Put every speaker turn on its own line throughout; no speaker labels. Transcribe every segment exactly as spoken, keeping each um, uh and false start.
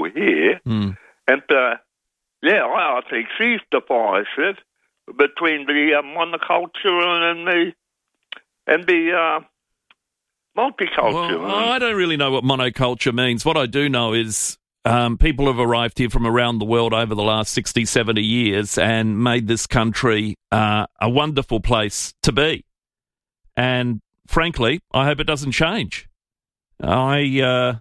here.
Mm.
And, uh, yeah, I, I think she's devised it between the uh, monoculture and the, and the uh, multiculture.
Well, I don't really know what monoculture means. What I do know is um, people have arrived here from around the world over the last sixty, seventy years and made this country uh, a wonderful place to be. And frankly, I hope it doesn't change. I, uh,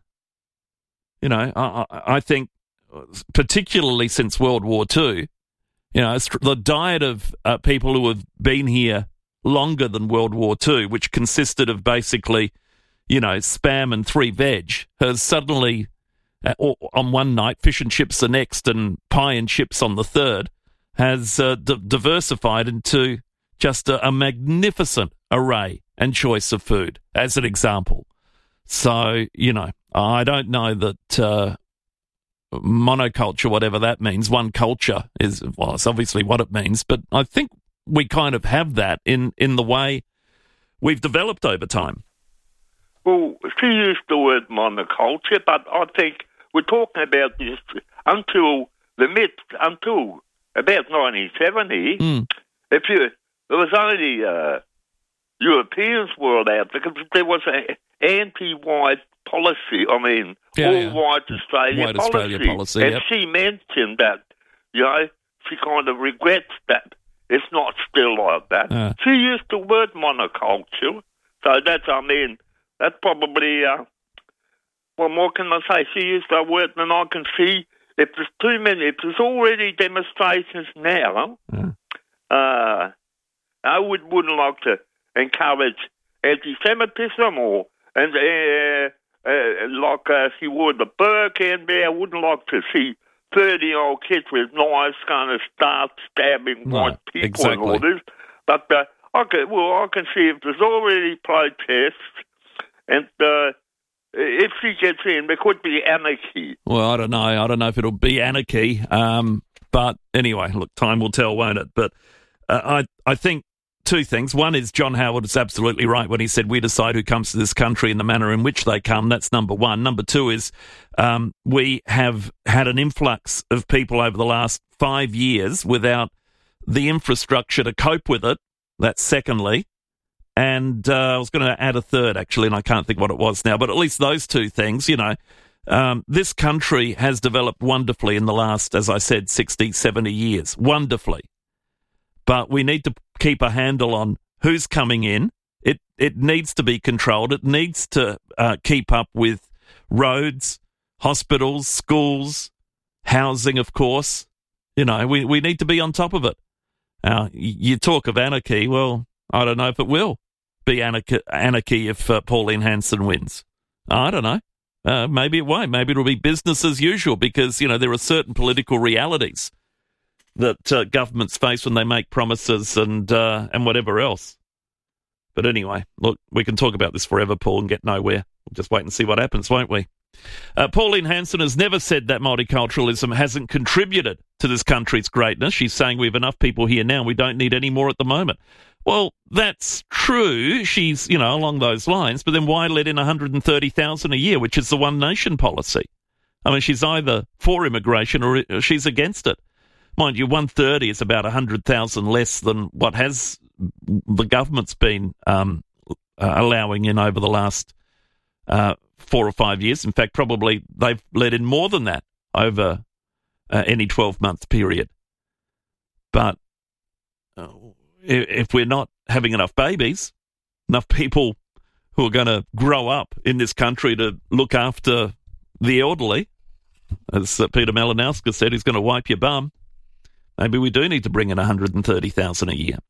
you know, I, I think particularly since World War Two, you know, the diet of uh, people who have been here longer than World War Two, which consisted of basically, you know, spam and three veg, has suddenly, uh, on one night, fish and chips the next, and pie and chips on the third, has uh, d- diversified into just a, a magnificent array and choice of food, as an example. So, you know, I don't know that uh, monoculture, whatever that means, one culture is, well, it's obviously what it means, but I think we kind of have that in, in the way we've developed over time.
Well, she used the word monoculture, but I think we're talking about this until the mid, until about nineteen seventy.
Mm.
If you, there was only uh, Europeans were out because there was an anti-white policy. I mean,
Yeah,
all
yeah.
white Australia
White
policy.
Australia policy,
and
yep.
she mentioned that, you know, she kind of regrets that it's not still like that.
Uh.
She used the word monoculture, so that's, I mean, that's probably, uh, well, what can I say? She used that word, and I can see if there's too many, if there's already demonstrations now,
Yeah.
uh, I would, wouldn't like to encourage anti-Semitism or, and uh, uh, like uh, she wore the burqa in there. I wouldn't like to see thirty-year-old kids with knives going to start stabbing
No,
white people
exactly.
and all this. But uh, I can, well, I can see if there's already protests, and uh, if she gets in, there could be anarchy.
Well, I don't know. I don't know if it'll be anarchy. Um, but anyway, look, time will tell, won't it? But uh, I, I think two things. One is John Howard is absolutely right when he said we decide who comes to this country and the manner in which they come. That's number one. Number two is um, we have had an influx of people over the last five years without the infrastructure to cope with it. That's secondly. And uh, I was going to add a third, actually, and I can't think what it was now. But at least those two things, you know, um, this country has developed wonderfully in the last, as I said, sixty, seventy years. Wonderfully. But we need to keep a handle on who's coming in. It it needs to be controlled. It needs to uh, keep up with roads, hospitals, schools, housing, of course. You know, we, we need to be on top of it. Uh, you talk of anarchy. Well, I don't know if it will be anarchy, anarchy if uh, Pauline Hanson wins. I don't know. Uh, maybe it won't. Maybe it'll be business as usual because, you know, there are certain political realities that uh, governments face when they make promises and uh, and whatever else. But anyway, look, we can talk about this forever, Paul, and get nowhere. We'll just wait and see what happens, won't we? Uh, Pauline Hanson has never said that multiculturalism hasn't contributed to this country's greatness. She's saying we have enough people here now, we don't need any more at the moment. Well, that's true. She's, you know, along those lines, but then why let in one hundred thirty thousand a year, which is the one nation policy? I mean, she's either for immigration or she's against it. Mind you, one hundred thirty is about one hundred thousand less than what has the government's been um, uh, allowing in over the last uh, four or five years. In fact, probably they've let in more than that over uh, any twelve-month period. But uh, if we're not having enough babies, enough people who are going to grow up in this country to look after the elderly, as uh, Peter Malinowska said, he's going to wipe your bum. Maybe we do need to bring in one hundred thirty thousand a year.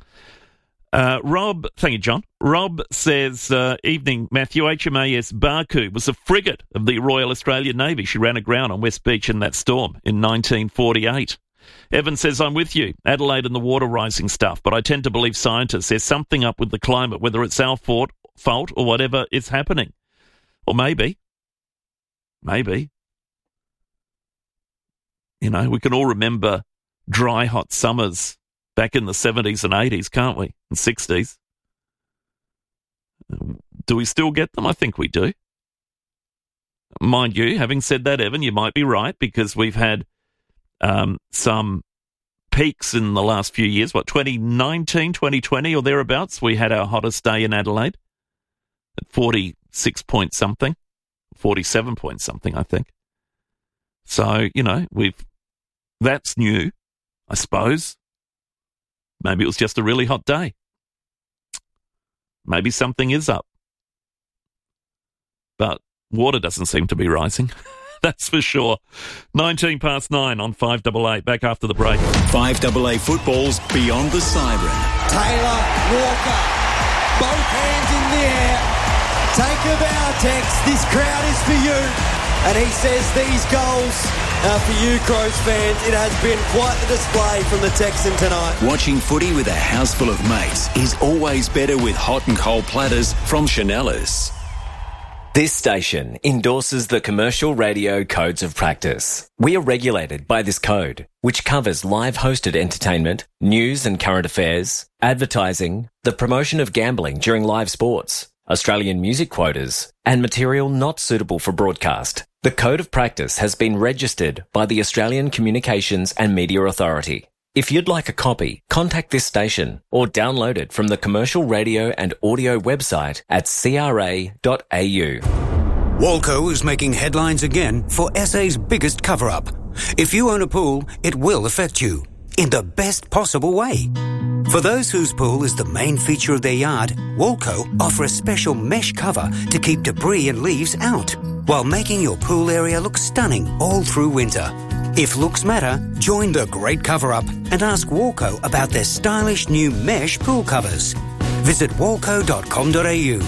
Uh, Rob, thank you, John. Rob says, uh, evening, Matthew, H M A S Barcoo was a frigate of the Royal Australian Navy. She ran aground on West Beach in that storm in nineteen forty-eight. Evan says, I'm with you. Adelaide and the water rising stuff, but I tend to believe scientists. There's something up with the climate, whether it's our fault, fault or whatever is happening. Or maybe, maybe, you know, we can all remember dry, hot summers back in the seventies and eighties, can't we? And sixties. Do we still get them? I think we do. mind you, having said that, Evan, you might be right, because we've had um, some peaks in the last few years. What, twenty nineteen, twenty twenty or thereabouts, we had our hottest day in Adelaide at forty-six point something, forty-seven point something, I think. So, you know, we've that's new, I suppose. Maybe it was just a really hot day. Maybe something is up. But water doesn't seem to be rising. That's for sure. nineteen past nine on five eight eight. Back after the break.
five eight eight Football's Beyond the Siren.
Taylor, Walker, both hands in the air. Take a bow, Tex. This crowd is for you. And he says these goals are for you, Crows fans. It has been quite the display from the Texan tonight.
Watching footy with a house full of mates is always better with hot and cold platters from Chanellas.
This station endorses the Commercial Radio Codes of Practice. We are regulated by this code, which covers live hosted entertainment, news and current affairs, advertising, the promotion of gambling during live sports, Australian music quotas, and material not suitable for broadcast. The Code of Practice has been registered by the Australian Communications and Media Authority. If you'd like a copy, contact this station or download it from the Commercial Radio and Audio website at c r a dot a u.
Walco is making headlines again for S A's biggest cover-up. If you own a pool, it will affect you in the best possible way. For those whose pool is the main feature of their yard, Walco offer a special mesh cover to keep debris and leaves out, while making your pool area look stunning all through winter. If looks matter, join the great cover-up and ask Walco about their stylish new mesh pool covers. Visit walco dot com dot a u.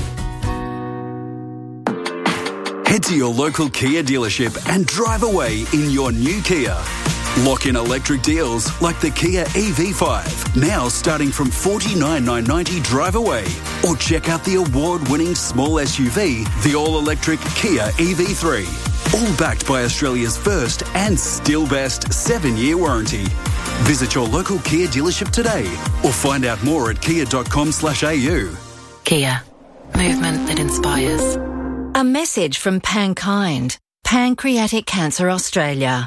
Head to your local Kia dealership and drive away in your new Kia. Lock in electric deals like the Kia E V five, now starting from forty-nine thousand nine hundred ninety drive away. Or check out the award-winning small S U V, the all-electric Kia E V three. All backed by Australia's first and still best seven-year warranty. Visit your local Kia dealership today or find out more at kia dot com slash a u.
Kia. Movement that inspires.
A message from Pankind, Pancreatic Cancer Australia.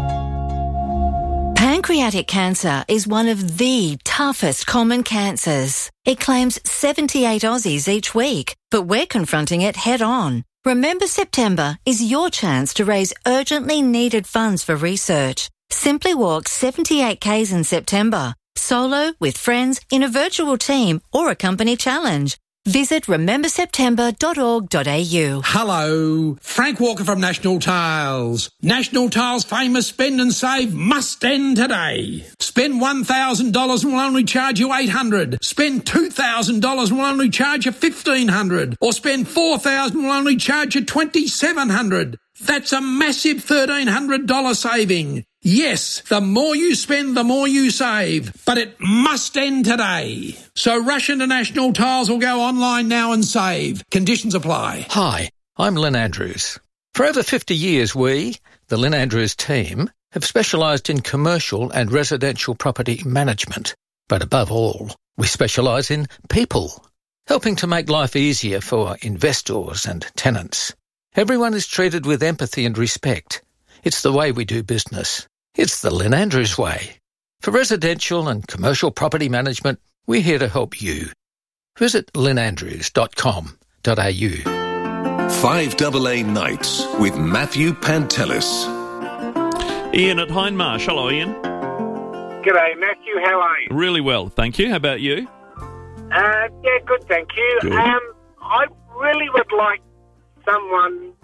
Pancreatic cancer is one of the toughest common cancers. It claims seventy-eight Aussies each week, but we're confronting it head on. Remember September is your chance to raise urgently needed funds for research. Simply walk seventy-eight kays in September, solo, with friends, in a virtual team, or a company challenge. Visit remember september dot org dot a u.
Hello, Frank Walker from National Tiles. National Tiles' famous spend and save must end today. Spend one thousand dollars and we'll only charge you eight hundred dollars. Spend two thousand dollars and we'll only charge you fifteen hundred dollars. Or spend four thousand dollars and we'll only charge you twenty-seven hundred dollars. That's a massive thirteen hundred dollars saving. Yes, the more you spend, the more you save. But it must end today. So rush into National Tiles or go online now and save. Conditions apply.
Hi, I'm Lynn Andrews. For over fifty years, we, the Lynn Andrews team, have specialised in commercial and residential property management. But above all, we specialise in people, helping to make life easier for investors and tenants. Everyone is treated with empathy and respect. It's the way we do business. It's the Lynn Andrews way. For residential and commercial property management, we're here to help you. Visit lynn andrews dot com dot a u.
five A A Nights with Matthew Pantelis.
Ian at Hindmarsh. Hello, Ian.
G'day, Matthew. How are you?
Really well, thank you. How about you?
Uh, yeah, good, thank you.
Good.
Um, I really would like someone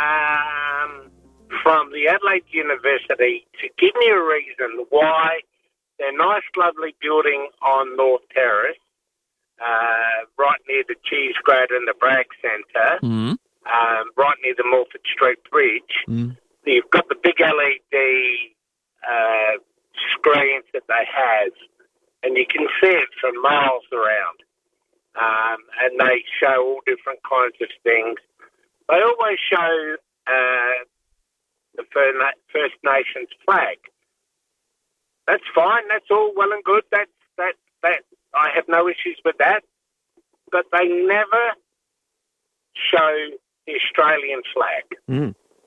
um, from the Adelaide University to give me a reason why their nice, lovely building on North Terrace, uh, right near the Cheese Grater and the Bragg Centre,
Mm.
um, right near the Milford Street Bridge,
Mm.
you've got the big L E D uh, screens that they have, and you can see it for miles around. Um, and they show all different kinds of things. They always show uh, the First Nations flag. That's fine. That's all well and good. That's that that I have no issues with that. But they never show the Australian flag.
Mm.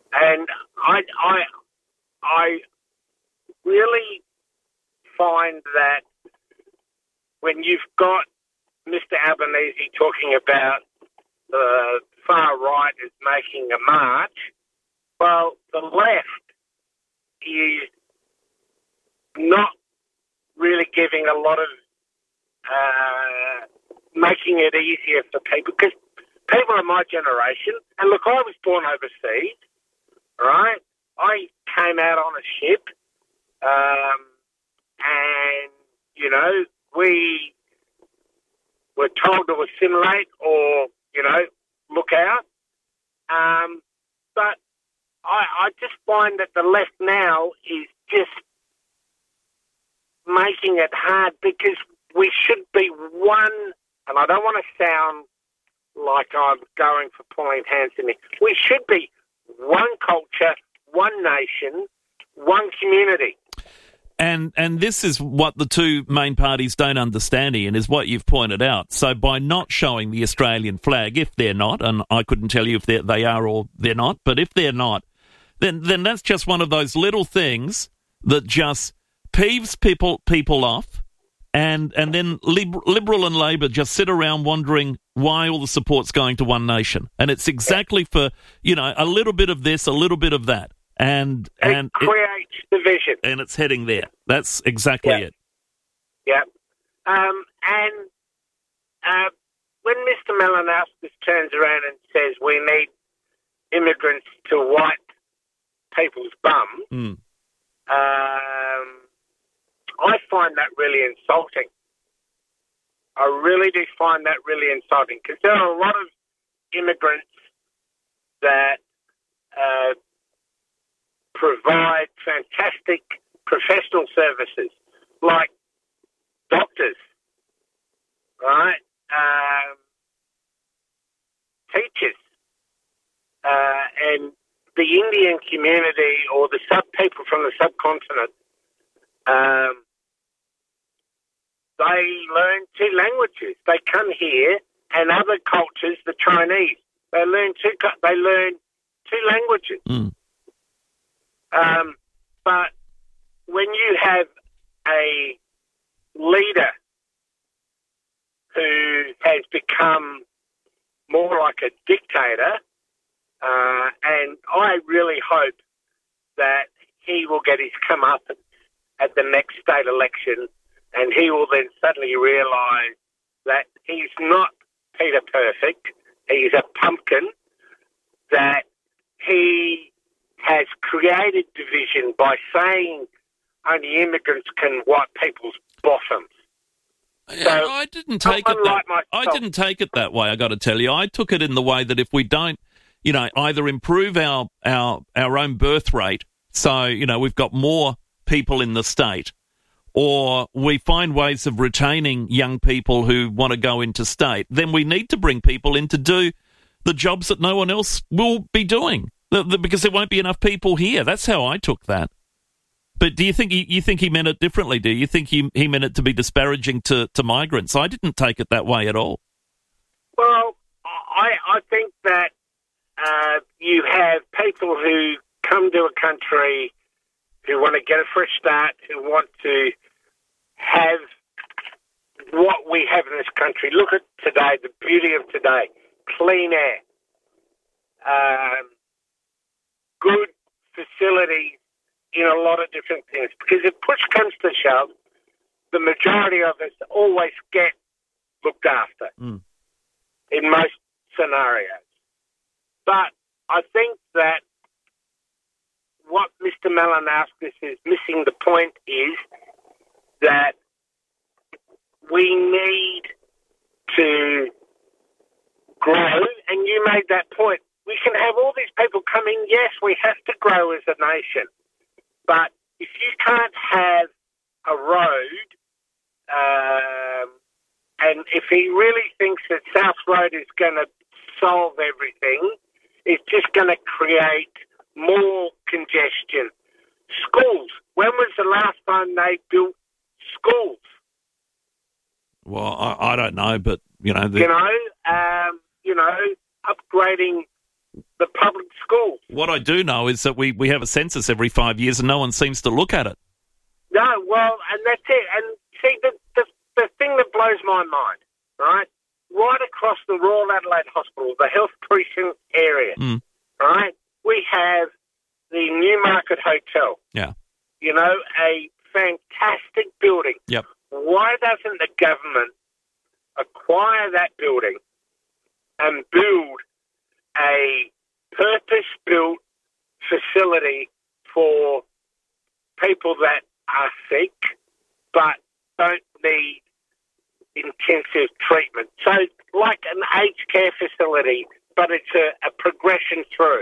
And I, I, I really find that when you've got Mister Albanese talking about the far right is making a march, well, the left is not really giving a lot of, uh, making it easier for people, because people of my generation, and look, I was born overseas, right? I came out on a ship, um, and, you know, we were told to assimilate or, you know, look out. Um, but I, I just find that the left now is just making it hard, because we should be one, and I don't want to sound like I'm going for Pauline Hanson. We should be one culture, one nation, one community.
And and this is what the two main parties don't understand, Ian, is what you've pointed out. So by not showing the Australian flag, if they're not, and I couldn't tell you if they are or they're not, but if they're not, then then that's just one of those little things that just peeves people people off, and and then Lib- Liberal and Labor just sit around wondering why all the support's going to One Nation. And it's exactly for, you know, a little bit of this, a little bit of that. And
it
and
creates it, division.
And it's heading there. That's exactly
yeah.
it.
Yeah. Um, and uh, when Mister Malinowskis turns around and says we need immigrants to wipe people's bum,
mm.
um, I find that really insulting. I really do find that really insulting, because there are a lot of immigrants that uh, provide fantastic professional services, like doctors, right? Um, teachers, uh, and the Indian community or the sub people from the subcontinent. Um, they learn two languages. They come here, and other cultures, the Chinese, they learn two. They learn two languages.
Mm.
Um, but when you have a leader who has become more like a dictator, uh, and I really hope that he will get his comeuppance at the next state election, and he will then suddenly realise that he's not Peter Perfect, he's a pumpkin, that he has created division by saying only immigrants can wipe people's bottoms.
Yeah,
So,
I didn't take it that
like myself,
I didn't take it that way, I got to tell you. I took it in the way that if we don't, you know, either improve our our our own birth rate, so, you know, we've got more people in the state, or we find ways of retaining young people who want to go into state, then we need to bring people in to do the jobs that no one else will be doing, the, the, because there won't be enough people here. That's how I took that. But do you think he, you think he meant it differently? Do you think he he meant it to be disparaging to, to migrants? I didn't take it that way at all.
Well, I I think that uh, you have people who come to a country who want to get a fresh start, who want to have what we have in this country. Look at today, the beauty of today, clean air, um, good facilities in a lot of different things. Because if push comes to shove, the majority of us always get looked after
mm.
in most scenarios. But I think that what Mister Malinowskis is missing the point is that we need to grow, and you made that point. We can have all these people coming. Yes, we have to grow as a nation. But if you can't have a road, um, and if he really thinks that South Road is going to solve everything, it's just going to create more congestion. Schools. When was the last time they built schools?
Well, I, I don't know, but, you know... The...
You know, um, you know, upgrading the public schools.
What I do know is that we, we have a census every five years and no one seems to look at it.
No, well, and that's it. And see, the, the, the thing that blows my mind, right, right across the Royal Adelaide Hospital, the health precinct area,
mm.
right, we have the Newmarket Hotel.
Yeah.
You know, a fantastic building.
Yep.
Why doesn't the government acquire that building and build a purpose-built facility for people that are sick but don't need intensive treatment? So like an aged care facility, but it's a, a progression through.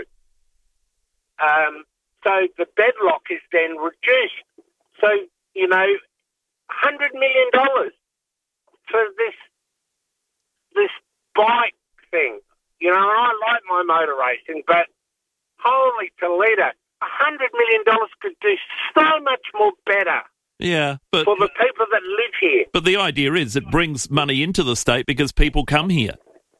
Um, so the bedlock is then reduced. So, you know, one hundred million dollars for this this bike thing. You know, I like my motor racing, but holy Toledo, one hundred million dollars could do so much more better
yeah, but,
for the people that live here.
But the idea is it brings money into the state because people come here.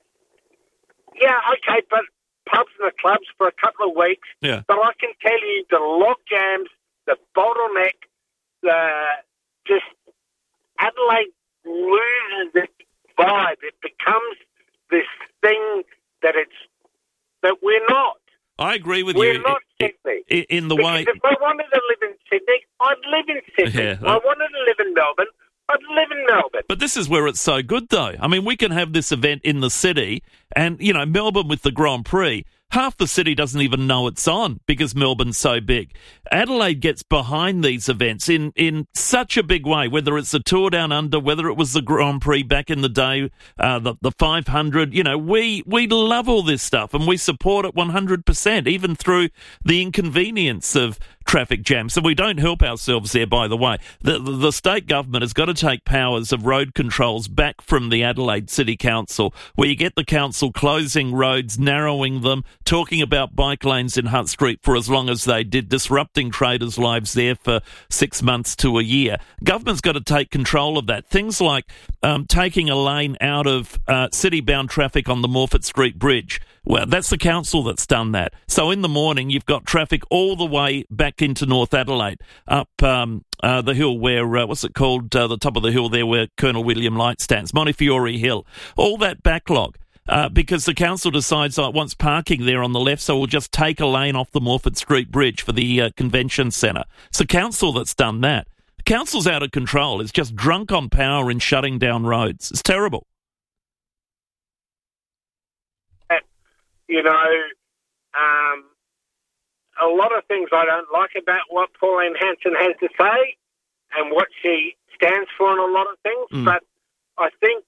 Yeah, okay, but pubs and the clubs for a couple of weeks.
Yeah.
But I can tell you the log jams, the bottleneck, the just Adelaide loses its vibe. It becomes this thing that it's that we're not.
I agree with
we're
you.
We're not
in,
Sydney.
In the
because
way,
if I wanted to live in Sydney, I'd live in Sydney.
Yeah,
if I wanted to live in Melbourne, I'd live in Melbourne.
But this is where it's so good, though. I mean, we can have this event in the city, and, you know, Melbourne with the Grand Prix, half the city doesn't even know it's on because Melbourne's so big. Adelaide gets behind these events in, in such a big way, whether it's the Tour Down Under, whether it was the Grand Prix back in the day, uh, the, the five hundred. You know, we, we love all this stuff and we support it one hundred percent, even through the inconvenience of traffic jams. So we don't help ourselves there, by the way. The, the, the state government has got to take powers of road controls back from the Adelaide City Council, where you get the council closing roads, narrowing them, talking about bike lanes in Hutt Street for as long as they did, disrupting traders' lives there for six months to a year. Government's got to take control of that. Things like um, taking a lane out of uh, city-bound traffic on the Morford Street Bridge. Well, that's the council that's done that. So in the morning, you've got traffic all the way back into North Adelaide, up um, uh, the hill where, uh, what's it called, uh, the top of the hill there where Colonel William Light stands, Montefiore Hill. All that backlog. Uh, because the council decides oh, it wants parking there on the left, so we'll just take a lane off the Morford Street Bridge for the uh, convention centre. It's the council that's done that. The council's out of control. It's just drunk on power in shutting down roads. It's terrible.
You know, um, a lot of things I don't like about what Pauline Hanson has to say and what she stands for in a lot of things, mm. but I think,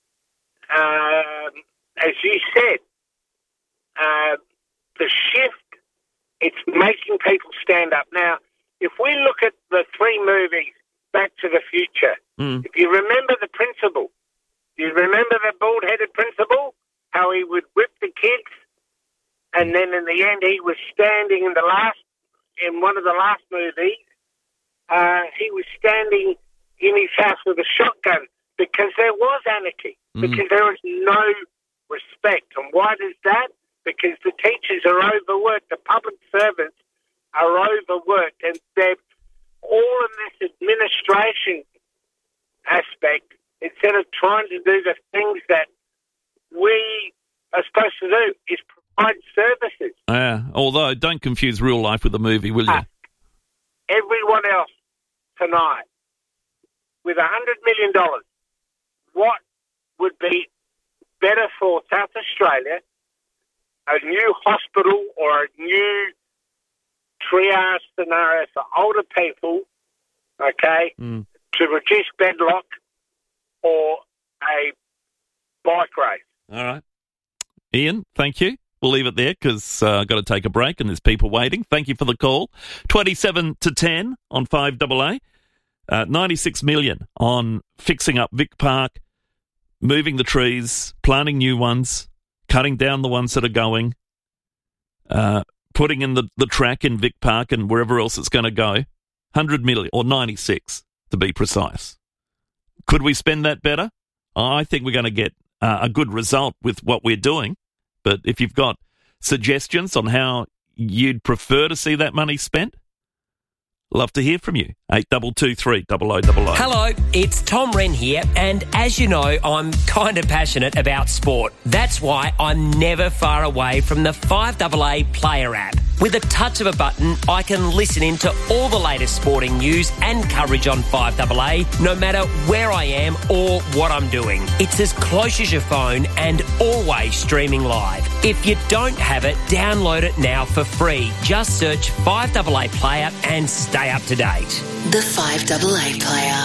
um, as you said, uh, the shift, it's making people stand up. Now, if we look at the three movies, Back to the Future,
mm.
if you remember the principal, you remember the bald-headed principal, how he would whip the kids, and then in the end he was standing in the last, in one of the last movies, uh, he was standing in his house with a shotgun because there was anarchy, mm. because there was no respect. And why does that? Because the teachers are overworked, the public servants are overworked, and they're all in this administration aspect instead of trying to do the things that we are supposed to do, is provide services.
Yeah, although don't confuse real life with a movie, will you?
Uh, everyone else tonight, with one hundred million dollars, what would be better for South Australia, a new hospital or a new triage scenario for older people, okay,
mm.
to reduce bedlock, or a bike race?
All right. Ian, thank you. We'll leave it there because uh, I've got to take a break and there's people waiting. Thank you for the call. twenty-seven to ten on five A A. Uh, ninety-six million on fixing up Vic Park, moving the trees, planting new ones, cutting down the ones that are going, uh, putting in the, the track in Vic Park and wherever else it's going to go. one hundred million, or ninety-six to be precise. Could we spend that better? I think we're going to get uh, a good result with what we're doing. But if you've got suggestions on how you'd prefer to see that money spent? Love to hear from you. eight two two three, double oh double oh.
Hello, it's Tom Wren here, and as you know, I'm kind of passionate about sport. That's why I'm never far away from the five A A Player app. With a touch of a button, I can listen in to all the latest sporting news and coverage on five A A, no matter where I am or what I'm doing. It's as close as your phone and always streaming live. If you don't have it, download it now for free. Just search five A A Player and stay up to date.
The five A A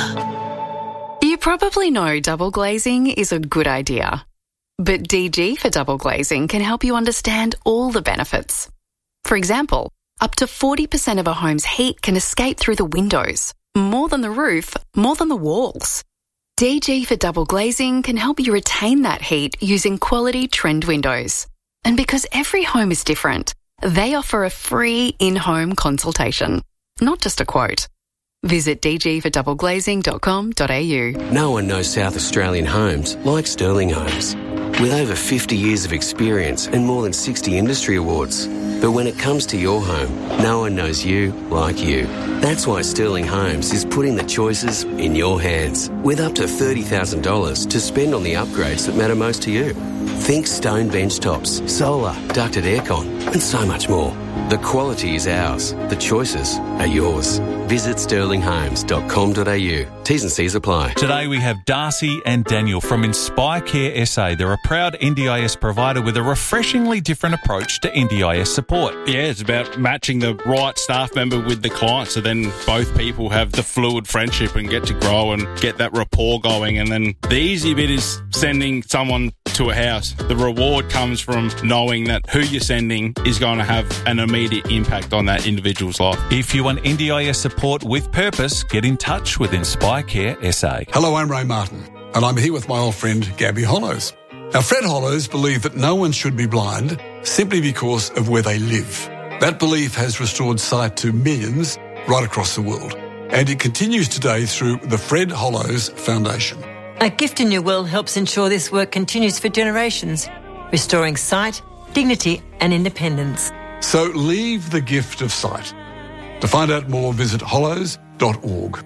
Player.
You probably know double glazing is a good idea. But D G for double glazing can help you understand all the benefits. For example, up to forty percent of a home's heat can escape through the windows. More than the roof, more than the walls. D G for double glazing can help you retain that heat using quality trend windows. And because every home is different, they offer a free in-home consultation, not just a quote. Visit d g for double glazing dot com dot a u.
No one knows South Australian homes like Sterling Homes. With over fifty years of experience and more than sixty industry awards. But when it comes to your home, no one knows you like you. That's why Sterling Homes is putting the choices in your hands, with up to thirty thousand dollars to spend on the upgrades that matter most to you. Think stone bench tops, solar, ducted aircon, and so much more. The quality is ours. The choices are yours. Visit sterling homes dot com dot a u. T's and C's apply.
Today we have Darcy and Daniel from Inspire Care S A. They're a proud N D I S provider with a refreshingly different approach to N D I S support.
Yeah, it's about matching the right staff member with the client, so then both people have the fluid friendship and get to grow and get that rapport going. And then the easy bit is sending someone to a house. The reward comes from knowing that who you're sending is going to have an immediate impact on that individual's life.
If you want N D I S support with purpose, get in touch with Inspire Care S A.
Hello, I'm Ray Martin, and I'm here with my old friend Gabby Hollows. Now, Fred Hollows believed that no one should be blind simply because of where they live. That belief has restored sight to millions right across the world, and it continues today through the Fred Hollows Foundation.
A Gift in Your Will helps ensure this work continues for generations, restoring sight, dignity and independence.
So leave the gift of sight. To find out more, visit hollows dot org.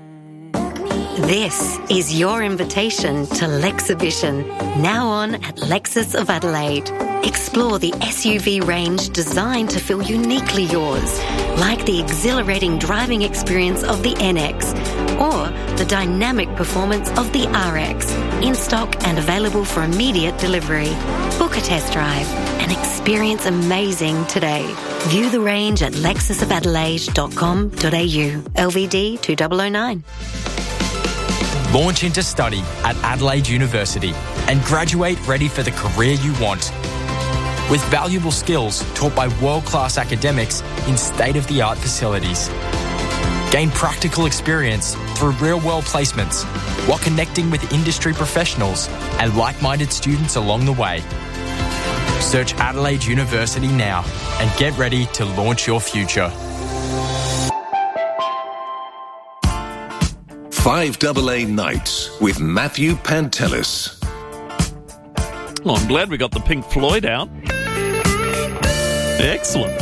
This is your invitation to Lexibition, now on at Lexus of Adelaide. Explore the S U V range designed to feel uniquely yours, like the exhilarating driving experience of the N X or the dynamic performance of the R X, in stock and available for immediate delivery. Book a test drive and experience amazing today. View the range at lexus of adelaide dot com dot a u. L V D two thousand nine.
Launch into study at Adelaide University and graduate ready for the career you want. With valuable skills taught by world-class academics in state-of-the-art facilities. Gain practical experience through real-world placements while connecting with industry professionals and like-minded students along the way. Search Adelaide University now and get ready to launch your future.
five A A Nights with Matthew Pantelis.
Well, I'm glad we got the Pink Floyd out. Excellent.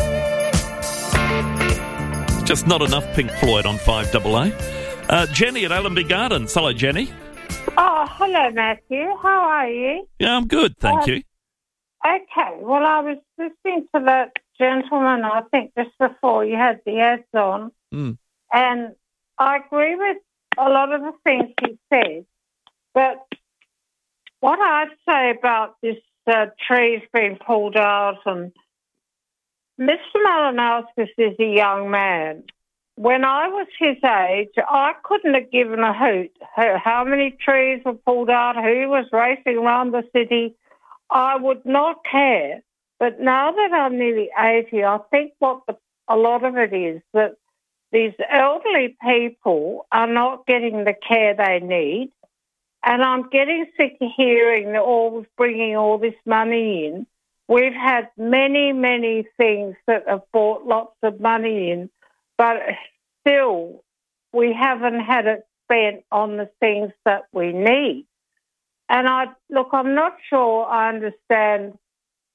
Just not enough Pink Floyd on five A A. Uh, Jenny at Allenby Gardens. Hello, Jenny.
Oh, hello, Matthew. How are you?
Yeah, I'm good, thank
um,
you.
Okay, well, I was listening to that gentleman, I think, just before you had the ads on,
mm.
and I agree with a lot of the things he said, but what I'd say about this uh, trees being pulled out, and Mister Malinauskas is a young man. When I was his age, I couldn't have given a hoot how many trees were pulled out, who was racing around the city. I would not care. But now that I'm nearly eighty, I think what the, a lot of it is that these elderly people are not getting the care they need. And I'm getting sick of hearing that all bringing all this money in. We've had many, many things that have brought lots of money in, but still we haven't had it spent on the things that we need. And I look, I'm not sure I understand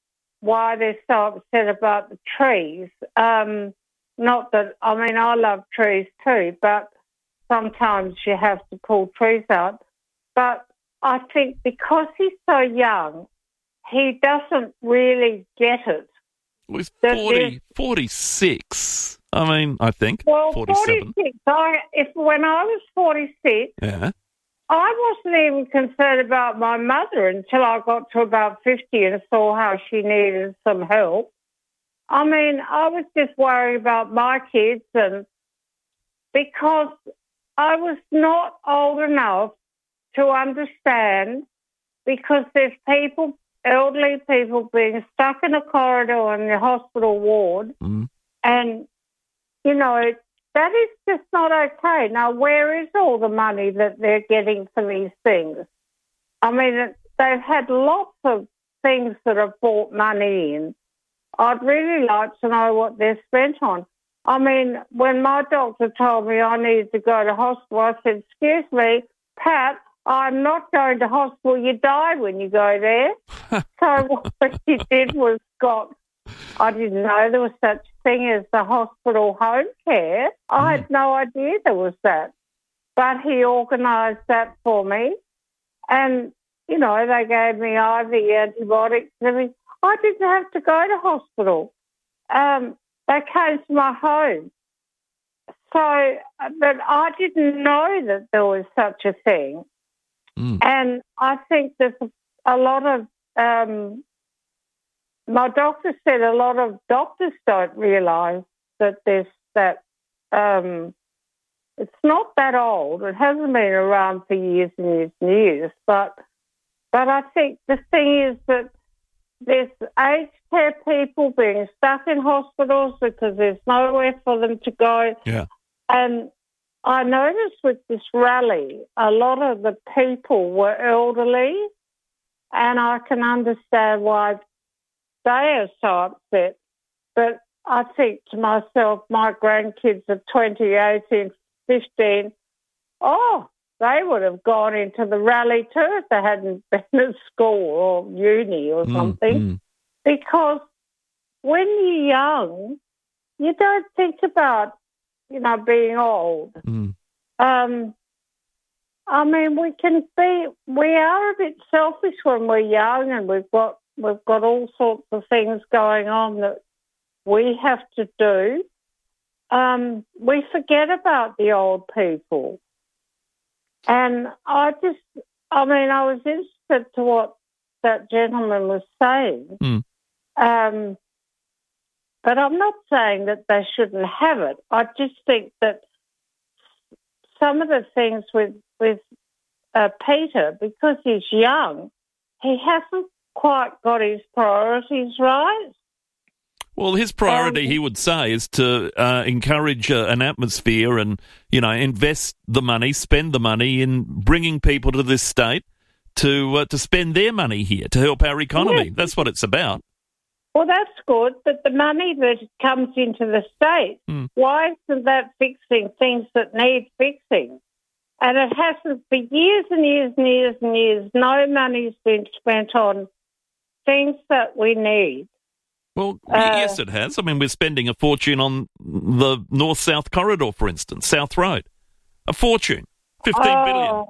why they're so upset about the trees. Um, not that, I mean, I love trees too, but sometimes you have to pull trees out. But I think because he's so young, he doesn't really get it.
Well, he's forty, forty-six, I mean, I think.
Well,
forty-seven.
forty-six. I, if, when I was forty-six,
Yeah.
I wasn't even concerned about my mother until I got to about fifty and saw how she needed some help. I mean, I was just worried about my kids, and because I was not old enough to understand, because there's people, elderly people being stuck in a corridor in the hospital ward,
mm.
and, you know, that is just not okay. Now, where is all the money that they're getting for these things? I mean, they've had lots of things that have brought money in. I'd really like to know what they're spent on. I mean, when my doctor told me I needed to go to hospital, I said, excuse me, Pat, I'm not going to hospital. You die when you go there. So what he did was got, I didn't know there was such a thing as the hospital home care. I had no idea there was that. But he organised that for me. And, you know, they gave me I V antibiotics and everything. I didn't have to go to hospital. Um, they came to my home. So, but I didn't know that there was such a thing.
Mm.
And I think there's a lot of, um, my doctor said a lot of doctors don't realise that there's that, um, it's not that old. It hasn't been around for years and years and years. But, but I think the thing is that there's aged care people being stuck in hospitals because there's nowhere for them to go.
Yeah.
And I noticed with this rally, a lot of the people were elderly, and I can understand why they are so upset. But I think to myself, my grandkids are twenty, eighteen, fifteen, oh, they would have gone into the rally too if they hadn't been at school or uni or something.
Mm, mm.
Because when you're young, you don't think about, you know, being old.
Mm.
Um, I mean, we can be, we are a bit selfish when we're young, and we've got we've got all sorts of things going on that we have to do. Um, we forget about the old people. And I just, I mean, I was interested to what that gentleman was saying.
Mm.
Um, but I'm not saying that they shouldn't have it. I just think that some of the things with, with uh, Peter, because he's young, he hasn't quite got his priorities right.
Well, his priority,
Um,
he would say, is to uh, encourage uh, an atmosphere and, you know, invest the money, spend the money in bringing people to this state to uh, to spend their money here to help our economy.
Yes.
That's what it's about.
Well, that's good, but the money that comes into the state,
Mm.
why isn't that fixing things that need fixing? And it hasn't for years and years and years and years. No money's been spent on things that we need.
Well,
Uh,
yes, it has. I mean, we're spending a fortune on the north-south corridor, for instance, South Road. A fortune, fifteen billion.
Oh,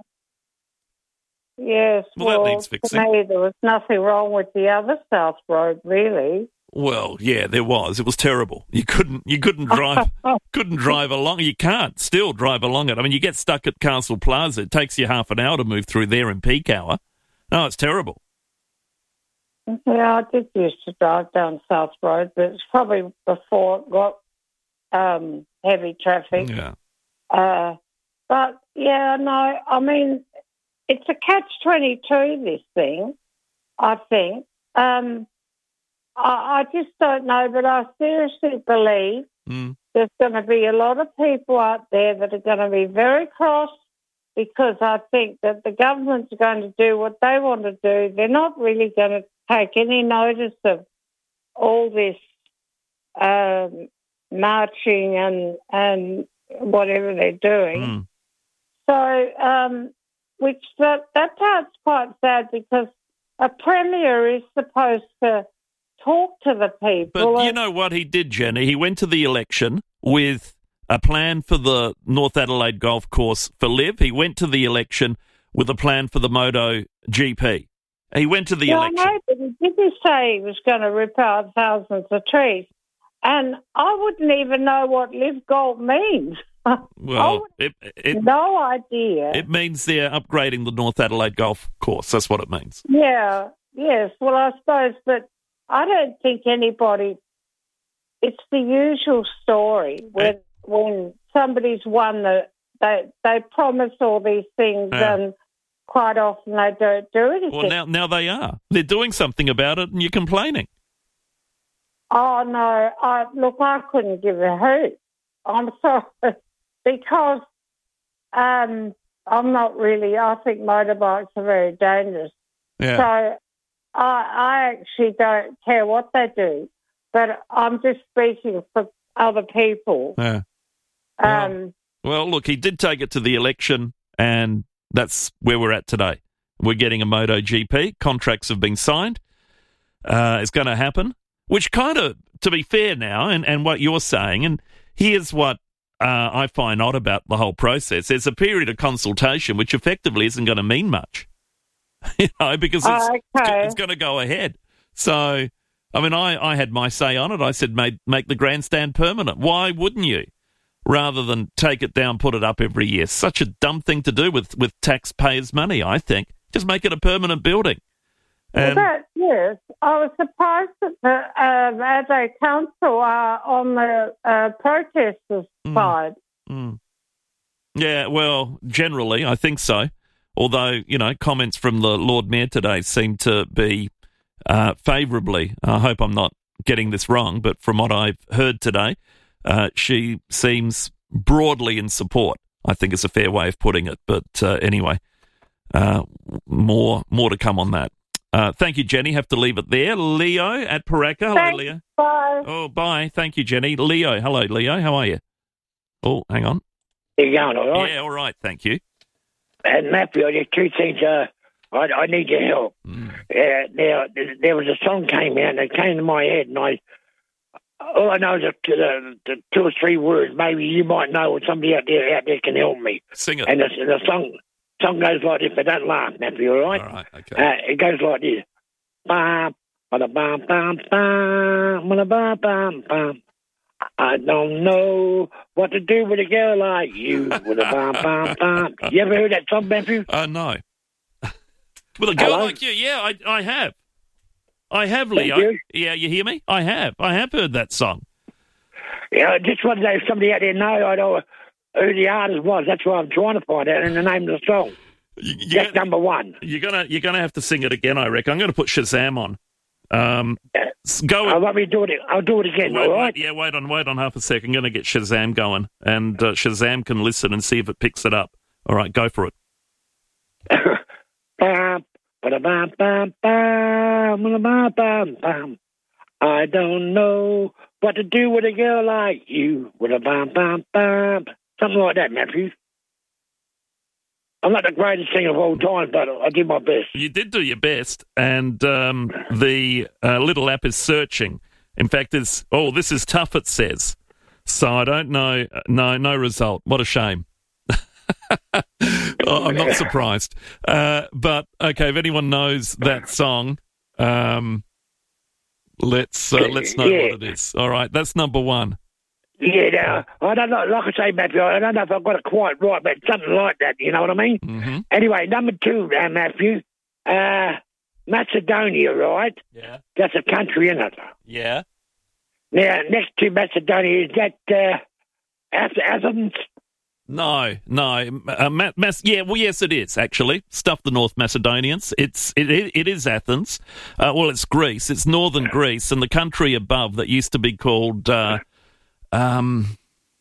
yes,
Well, that
well,
needs fixing.
to me, there was nothing wrong with the other South Road, really.
Well, yeah, there was. It was terrible. You couldn't, you couldn't drive, couldn't drive along. You can't still drive along it. I mean, you get stuck at Castle Plaza. It takes you half an hour to move through there in peak hour. No, it's terrible.
Yeah, I did used to drive down South Road, but it's probably before it got um, heavy traffic.
Yeah.
Uh, but, yeah, no, I mean, it's a catch twenty-two, this thing, I think. Um, I, I just don't know, but I seriously believe
Mm.
there's going to be a lot of people out there that are going to be very cross, because I think that the government's going to do what they want to do. They're not really going to take any notice of all this um, marching and and whatever they're doing.
Mm.
So, um, which that, that part's quite sad, because a premier is supposed to talk to the people.
But you know what he did, Jenny? He went to the election with a plan for the North Adelaide Golf Course for Liv. He went to the election with a plan for the Moto G P. He went to the
yeah,
election.
I know, but he didn't say he was going to rip out thousands of trees. And I wouldn't even know what Liv Gold means.
Well, it, it,
no idea.
It means they're upgrading the North Adelaide Golf Course. That's what it means.
Yeah, yes. Well, I suppose, but I don't think anybody... It's the usual story when when somebody's won the... They, they promise all these things
Yeah.
and quite often they don't do anything.
Well, now, now they are. They're doing something about it and you're complaining.
Oh, no. I, look, I couldn't give a hoot. I'm sorry. Because um, I'm not really... I think motorbikes are very dangerous.
Yeah.
So I, I actually don't care what they do, but I'm just speaking for other people.
Yeah.
Um,
Well, look, he did take it to the election, and that's where we're at today. We're getting a Moto G P. Contracts have been signed. Uh, it's going to happen, which kind of, to be fair now, and, and what you're saying, and here's what uh, I find odd about the whole process. There's a period of consultation, which effectively isn't going to mean much, you know, because it's,
Oh, okay.
it's going to go ahead. So, I mean, I, I had my say on it. I said, make, make the grandstand permanent. Why wouldn't you? Rather than take it down, put it up every year. Such a dumb thing to do with, with taxpayers' money, I think. Just make it a permanent building. And
well, that, yes, I was surprised that the uh, Adelaide Council are on the uh, protesters' side.
Mm. Yeah, well, generally, I think so. Although, you know, comments from the Lord Mayor today seem to be uh, favourably. I hope I'm not getting this wrong, but from what I've heard today, uh, she seems broadly in support, I think is a fair way of putting it. But uh, anyway, uh, more more to come on that. Uh, thank you, Jenny. Have to leave it there. Leo at Paraka. Hello,
Thanks,
Leo.
Bye.
Oh, bye. Thank you, Jenny. Leo. Hello, Leo. How are you? Oh, hang on.
You going all right?
Yeah, all right. Thank you.
And Matthew, there's two things. Uh, I, I need your help.
Mm.
Uh, now, there, there was a song came out and it came to my head, and I all I know is the, the, the two or three words. Maybe you might know, or somebody out there out there can help me.
Sing it.
And the, the song song goes like this. But don't laugh, Matthew. All right?
All right. Okay.
Uh, it goes like this. Bam, bam, bam, bam, bam, bam, bam, bam. I don't know what to do with a girl like you. With a bam, bam, bam. You ever heard that song, Matthew?
Uh, no. With a girl
Hello?
like you, yeah, I, I have. I have,
Thank
Leo.
you.
Yeah, you hear me? I have. I have heard that song.
Yeah, just wanted to know if somebody out there know I know who the artist was. That's what I'm trying to find out in the name of the song.
You,
That's number one.
You're gonna you're gonna have to sing it again, I reckon. I'm gonna put Shazam on. Um, go.
I'll let me do it. I'll do it again.
Wait,
all right.
wait, yeah, wait on, wait on half a sec. I'm gonna get Shazam going, and uh, Shazam can listen and see if it picks it up. All right, go for it.
Bam, ba-da-bam, bam, bam, ba-da-bam, bam, bam. I don't know what to do with a girl like you. With a bam, bam, bam. Something like that, Matthew. I'm not the greatest singer of all time, but I did my best.
You did do your best, and um, the uh, little app is searching. In fact, it's, oh, this is tough, it says. So I don't know. No, no result. What a shame. Oh, I'm not surprised. Uh, but, okay, if anyone knows that song, um, let's uh, let's know
Yeah.
what it is. All right, that's number one.
Yeah, now, I don't know, like I say, Matthew, I don't know if I've got it quite right, but something like that, you know what I mean?
Mm-hmm.
Anyway, number two, uh, Matthew, uh, Macedonia, right?
Yeah.
That's a country, isn't it?
Yeah.
Now, next to Macedonia, is that uh, Ath- Athens?
No, no. Uh, Ma- Mas- yeah, well, yes, it is, actually. Stuff the North Macedonians. It's, it, it, it is Athens. Uh, well, it's Greece. It's northern Greece, and the country above that used to be called... Uh, Um.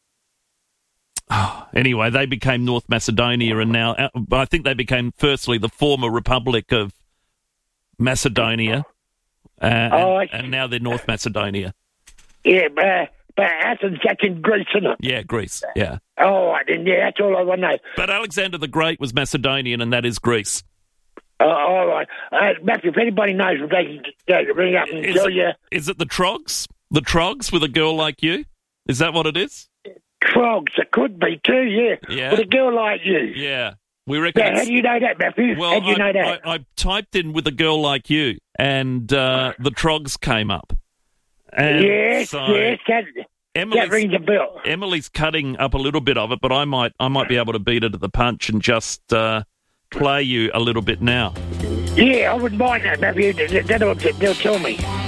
Oh, anyway, they became North Macedonia, and now uh, I think they became firstly the former Republic of Macedonia, uh,
Oh,
and, and now they're North Macedonia.
Yeah, but, uh, but Athens, that's in Greece, isn't it?
Yeah, Greece. Yeah,
Oh, right, then, yeah, that's all I want to know.
but Alexander the Great was Macedonian, and that is Greece.
Uh, all right. Uh, Matthew, if anybody knows, if they can uh, ring up and
Is
tell
it,
you.
is it the Trogs? The Trogs with a girl like you? Is that what it is?
Trogs, it could be too, yeah.
Yeah.
With a girl like you.
Yeah. We reckon.
Yeah, how
it's-
do you know that, Matthew?
Well,
how do you
I,
know that?
I, I typed in with a girl like you, and uh, the Trogs came up. And
yes,
so
yes, that, that rings a bell.
Emily's cutting up a little bit of it, but I might, I might be able to beat her to the punch and just uh, play you a little bit now.
Yeah, I wouldn't mind that, Matthew. That'll, that'll tell me.